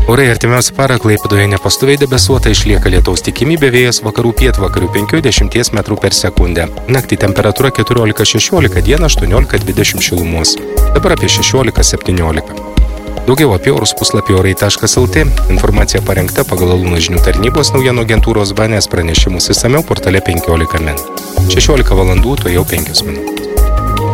Orai artimiausią parą Klaipėdoje nepastoviai debesuota, išlieka lietaus tikimybė, vėjas vakarų pietvakarių 5–10 metrų per sekundę. Naktį temperatūra 14–16, dieną 18–20 šilumos. Dabar apie 16–17. Daugiau apie orus puslapį orai.lt. Informacija parengta pagal Alūno žinių tarnybos naujienų agentūros BNS pranešimus išsamiau portale 15 min. 16 valandų, to jau 5 minutės.